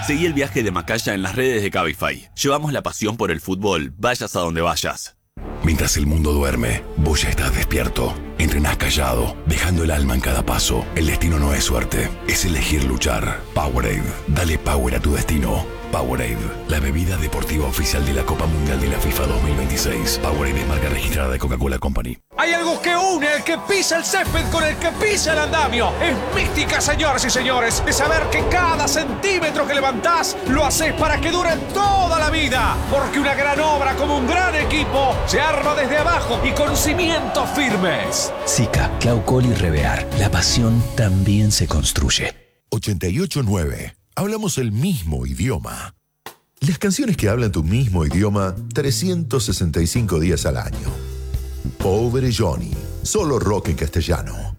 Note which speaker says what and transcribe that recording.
Speaker 1: Seguí el viaje de Macaya en las redes de Cabify. Llevamos la pasión por el fútbol, vayas a donde vayas.
Speaker 2: Mientras el mundo duerme, vos ya estás despierto. Entrenás callado, dejando el alma en cada paso. El destino no es suerte, es elegir luchar. Powerade, dale power a tu destino. Powerade, la bebida deportiva oficial de la Copa Mundial de la FIFA 2026. Powerade es marca registrada de Coca-Cola Company.
Speaker 3: Hay algo que une el que pisa el césped con el que pisa el andamio. Es mística, señoras y señores, de saber que cada centímetro que levantás lo haces para que dure toda la vida. Porque una gran obra como un gran equipo se arma desde abajo y con cimientos firmes.
Speaker 4: Sica, Claucol y Revear. La pasión también se construye.
Speaker 5: 88.9. Hablamos el mismo idioma. Las canciones que hablan tu mismo idioma 365 días al año. Pobre Johnny. Solo rock en castellano.